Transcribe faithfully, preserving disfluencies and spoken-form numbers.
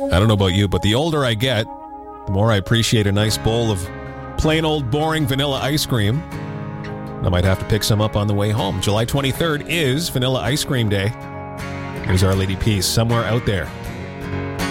I don't know about you, but the older I get, the more I appreciate a nice bowl of plain old boring vanilla ice cream. I might have to pick some up on the way home. July twenty-third is Vanilla Ice Cream Day. Here's Our Lady Peace, Somewhere Out There.